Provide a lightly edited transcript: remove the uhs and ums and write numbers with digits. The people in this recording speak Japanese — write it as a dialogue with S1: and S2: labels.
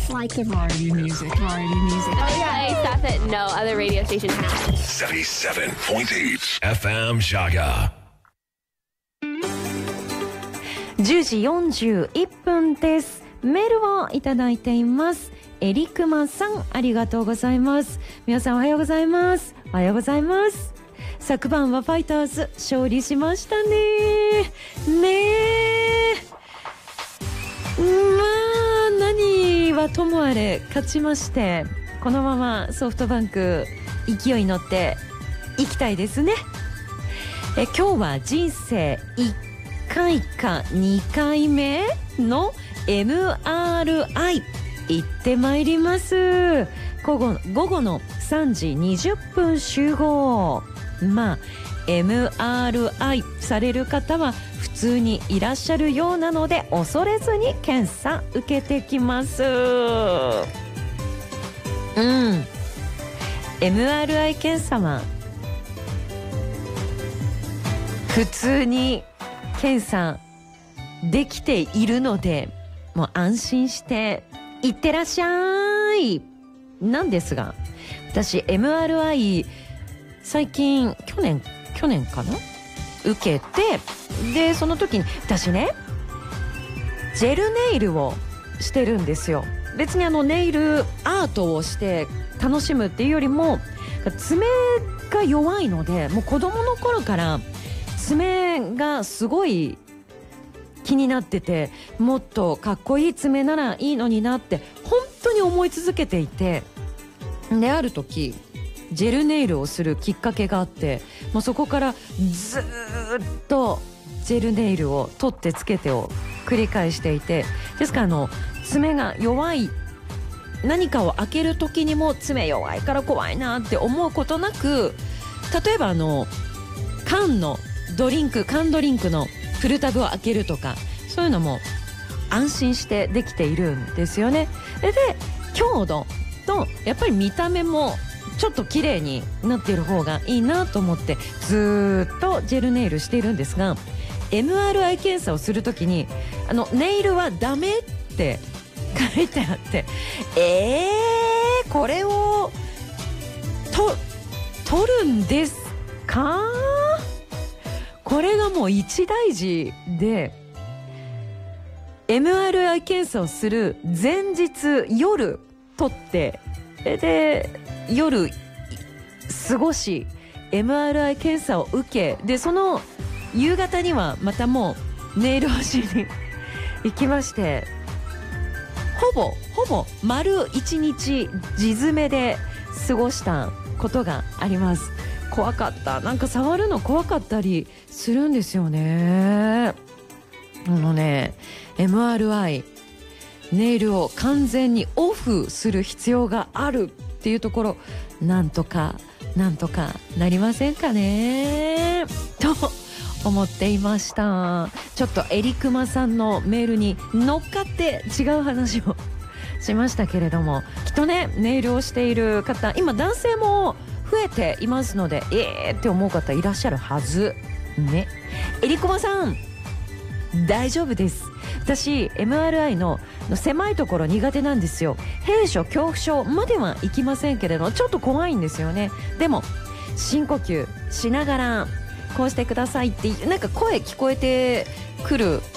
S1: It's like the variety music.
S2: Okay, stuff that no other radio station has.
S3: 77.8 FM Jaga.
S4: 10時41分です。メールをいただいています。エリクマさん、ありがとうございます。皆さんおはようございます。おはようございます。昨晩はファイターズ勝利しましたね。まあ何はともあれ勝ちまして、このままソフトバンク勢いに乗っていきたいですね。今日は人生1回か2回目の MRI 行ってまいります。午後の3時20分集合。まあ MRI される方は普通にいらっしゃるようなので、恐れずに検査受けてきます。MRI 検査は普通に検査できているので、もう安心していってらっしゃいなんですが、私 MRI 最近去年かな受けて、でその時に私ねジェルネイルをしてるんですよ。別にネイルアートをして楽しむっていうよりも、爪が弱いので、もう子供の頃から爪がすごい気になってて、もっとかっこいい爪ならいいのになって本当に思い続けていて、である時ジェルネイルをするきっかけがあって、もうそこからずっとジェルネイルを取ってつけてを繰り返していて、ですから爪が弱い、何かを開ける時にも爪弱いから怖いなって思うことなく、例えば缶ドリンクのプルタブを開けるとか、そういうのも安心してできているんですよね。で強度とやっぱり見た目もちょっと綺麗になっている方がいいなと思ってずっとジェルネイルしているんですが、 MRI 検査をするときにネイルはダメって書いてあって、これを取るんですか？これがもう一大事で、 MRI 検査をする前日夜取って、で夜過ごし MRI 検査を受け、でその夕方にはまたもうネイルをしに行きまして、ほぼ丸一日地詰めで過ごしたことがあります。怖かった。なんか触るの怖かったりするんですよね。MRI ネイルを完全にオフする必要があるっていうところ、なんとかなりませんかねと思っていました。ちょっとエリクマさんのメールに乗っかって違う話をしましたけれども、きっとねネイルをしている方、今男性も増えていますので、って思う方いらっしゃるはずね。エリクマさん大丈夫です。私 MRI の狭いところ苦手なんですよ。閉所恐怖症まではいきませんけれど、ちょっと怖いんですよね。でも深呼吸しながらこうしてくださいってなんか声聞こえてくる